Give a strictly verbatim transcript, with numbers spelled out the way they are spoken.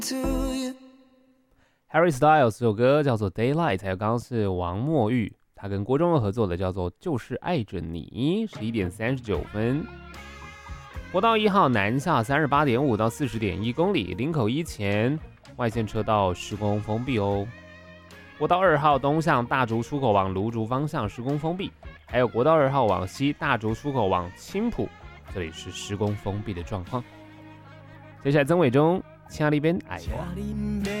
Harry Styles 这首歌叫做 Daylight， 还有刚刚是王墨玉，他跟郭中文合作的叫做就是爱着你。十一点三十九分，国道一号南下三十八点五到四十点一公里，林口一前外线车道施工封闭哦。国道二号东向大竹出口往芦竹方向施工封闭，还有国道二号往西大竹出口往青埔，这里是施工封闭的状况。接下来曾伟忠，请你边爱我。